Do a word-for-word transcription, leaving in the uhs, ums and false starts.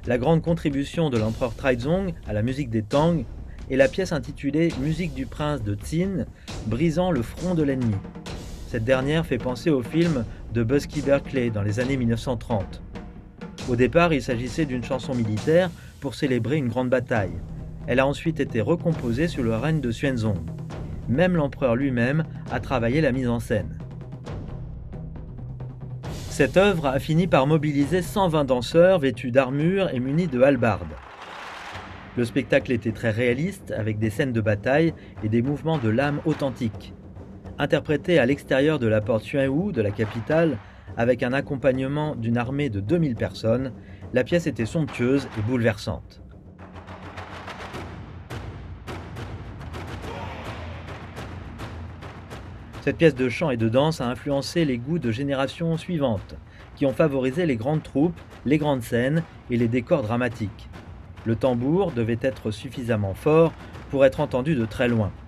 La grande contribution de l'empereur Taizong à la musique des Tang est la pièce intitulée Musique du prince de Qin, brisant le front de l'ennemi. Cette dernière fait penser au film de Busby Berkeley dans les années mille neuf cent trente. Au départ, il s'agissait d'une chanson militaire pour célébrer une grande bataille. Elle a ensuite été recomposée sous le règne de Xuanzong. Même l'empereur lui-même a travaillé la mise en scène. Cette œuvre a fini par mobiliser cent vingt danseurs vêtus d'armure et munis de hallebardes. Le spectacle était très réaliste, avec des scènes de bataille et des mouvements de lame authentiques. Interprété à l'extérieur de la porte Xuanwu de la capitale, avec un accompagnement d'une armée de deux mille personnes, la pièce était somptueuse et bouleversante. Cette pièce de chant et de danse a influencé les goûts de générations suivantes, qui ont favorisé les grandes troupes, les grandes scènes et les décors dramatiques. Le tambour devait être suffisamment fort pour être entendu de très loin.